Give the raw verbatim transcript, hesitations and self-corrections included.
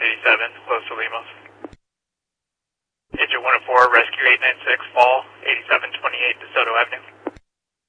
eighty-seven, close to Lemos. Agent one oh four, Rescue eight nine six, Fall, eighty-seven twenty-eight DeSoto Avenue.